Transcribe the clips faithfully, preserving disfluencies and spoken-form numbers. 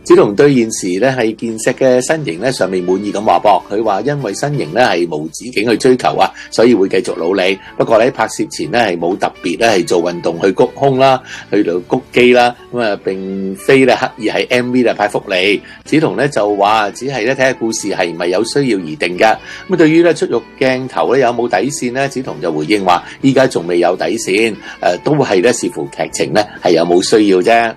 梓彤對現時咧係健碩嘅身形咧尚未滿意咁話噃，佢話因為身形咧係無止境去追求啊，所以會繼續努力。不過喺拍攝前咧係冇特別咧係做運動去谷胸啦，去到谷肌啦，咁啊並非咧刻意喺 M V 咧派福利。梓彤咧就話只係咧睇下故事係咪有需要而定㗎。咁對於咧出肉鏡頭咧有冇底線咧，梓彤就回應話依家仲未有底線，誒都係咧視乎劇情咧係有冇需要啫。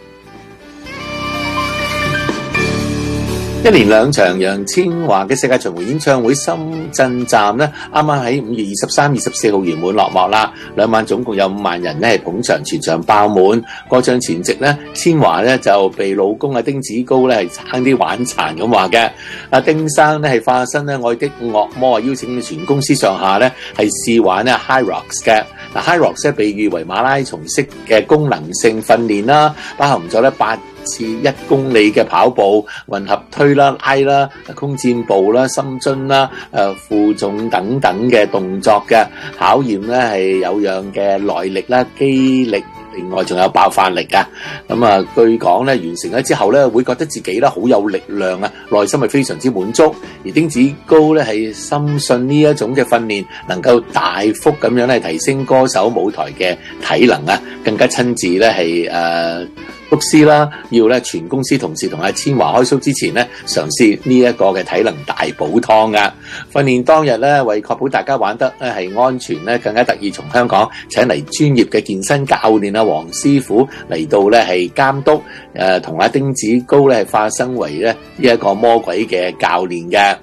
一連兩場楊千嬅嘅世界巡迴演唱會深圳站咧，啱啱喺五月二十三、二十四號圓滿落幕啦。兩晚總共有五萬人咧係捧場，全場爆滿。過場前夕咧，千嬅咧就被老公啊丁子高咧係差啲玩殘咁話嘅。阿丁生咧係化身咧愛的惡魔，邀請全公司上下咧係試玩咧 HYROX 嘅。嗱 HYROX 咧被譽為馬拉松式嘅功能性訓練啦，包含咗咧八次一公里嘅跑步、混合推啦、拉啦、空戰步啦、深蹲啦、誒負重等等嘅動作嘅考驗咧，係有樣嘅耐力啦、肌力，另外仲有爆發力啊！咁啊，據講咧完成咗之後咧，會覺得自己咧好有力量啊，內心係非常之滿足。而丁子高咧係深信呢一種嘅訓練能夠大幅咁樣咧提升歌手舞台嘅體能啊，更加親自咧係誒督師啦，要咧全公司同事同阿千嬅開 show 之前咧，嘗試呢一個嘅體能大補湯啊！訓練當日咧，為確保大家玩得咧係安全咧，更加特意從香港請嚟專業嘅健身教練啊，黃師傅嚟到咧係監督，誒同阿丁子高咧係化身為咧呢一個魔鬼嘅教練嘅。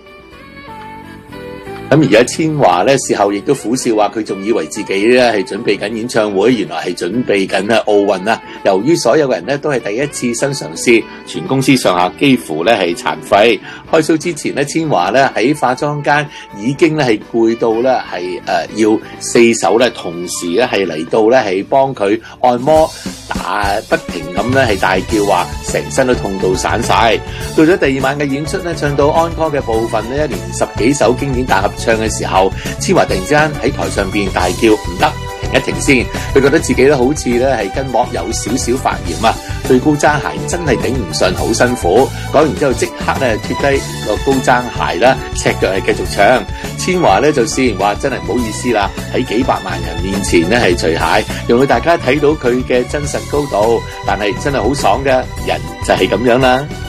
咁而家千嬅咧事後亦都苦笑話，佢仲以為自己咧係準備緊演唱會，原來係準備緊啊奧運啊！由於所有嘅人咧都係第一次新嘗試，全公司上下幾乎咧係殘廢。開 show 之前咧，千嬅咧喺化妝間已經咧係攰到咧係誒要四手咧同時咧係嚟到咧係幫佢按摩，打不停咁咧係大叫話，成身都痛到散晒。到咗第二晚嘅演出咧，唱到安歌嘅部分咧，一連十幾首經典大合唱嘅時候，千嬅突然之間喺台上邊大叫唔得，停一停先。佢覺得自己咧好似咧係筋膜有少少發炎啊，對高踭鞋真係頂唔順，好辛苦。講完之後即刻咧脫低個高踭鞋啦，赤腳係繼續唱。千嬅咧就試完話真係唔好意思啦，喺幾百萬人面前咧係除鞋，讓到大家睇到佢嘅真實高度。但係真係好爽嘅，人就係咁樣啦。